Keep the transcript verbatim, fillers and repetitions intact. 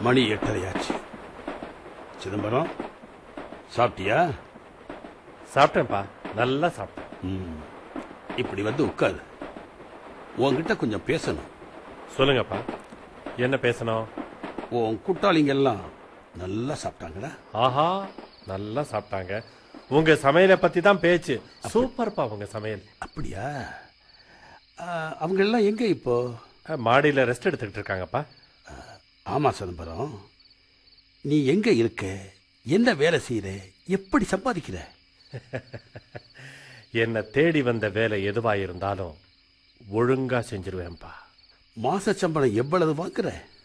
மணி எட்டரையாச்சு. சிதம்பரம், சாப்பிட்டியா? சாப்பிட்டேன்ப்பா, நல்லா சாப்பிட்டேன். ம், இப்படி வந்து உட்காரு. உன்கிட்ட கொஞ்சம் பேசணும். சொல்லுங்கப்பா, என்ன பேசணும்? உன் கூட்டாளிங்க எல்லாம் நல்லா சாப்பிட்டாங்களா? ஆஹா, நல்லா சாப்பிட்டாங்க. உங்க சமையலை பத்தி தான் பேச்சு. சூப்பர்ப்பா உங்க சமையல். அப்படியா? அவங்க எல்லாம் எங்க இப்போ? மாடியில ரெஸ்ட் எடுத்துக்கிட்டு இருக்காங்கப்பா. ஆமா சிதம்பரம், நீ எங்க இருக்க, என்ன வேலை செய்யற, எப்படி சம்பாதிக்கிற? என்ன தேடி வந்த வேலை எதுவா இருந்தாலும் ஒழுங்கா செஞ்சிருவேன்பா. மாச சம்பளம் எவ்வளவு வாங்குற?